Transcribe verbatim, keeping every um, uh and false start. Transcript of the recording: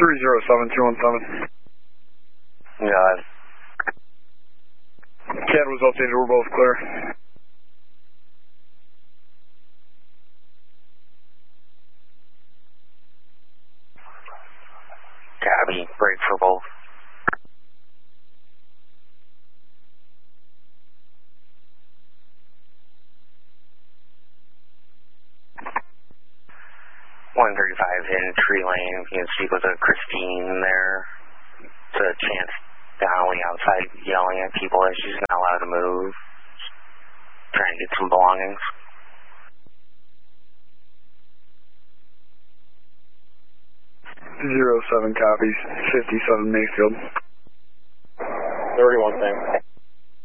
three zero seven two one seven. Got it. C A D was updated, we're both clear. Copy, break for both. one thirty-five in tree lane. You can speak with a Christine there. It's a chance Donnelly outside yelling at people that she's not allowed to move. Trying to get some belongings. Zero seven copies. Fifty-seven Mayfield. Thirty-one same.